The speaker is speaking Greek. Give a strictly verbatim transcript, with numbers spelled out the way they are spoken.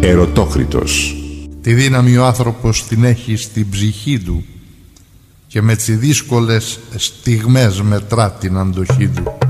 Ερωτόκριτος. Τη δύναμη ο άνθρωπος την έχει στην ψυχή του και με τις δύσκολες στιγμές μετρά την αντοχή του.